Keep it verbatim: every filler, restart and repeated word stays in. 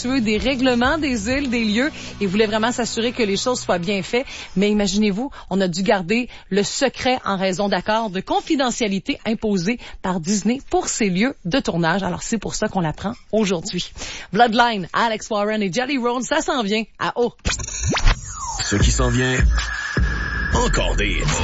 respectueux des règlements des îles, des lieux, et voulait vraiment s'assurer que les choses soient bien faites. Mais imaginez-vous, on a dû garder le secret en raison d'accords de confidentialité imposés par Disney pour ces lieux de tournage. Alors, c'est pour ça qu'on l'apprend aujourd'hui. Bloodline, Alex Warren et Jelly Roll, ça s'en vient à haut. Ce qui s'en vient, encore des hits.